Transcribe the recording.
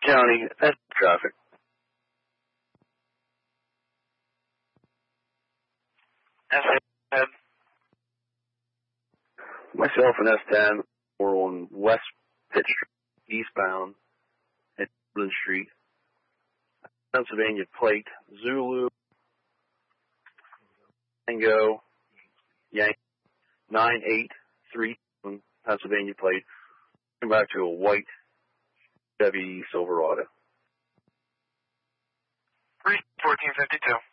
County, that's traffic. S10. Myself and S10 were on West Pitt Street, eastbound, at Woodland Street. Pennsylvania plate, Zulu, Tango, Yankee, 9837, Pennsylvania plate. Come back to a white Chevy Silverado. 1452.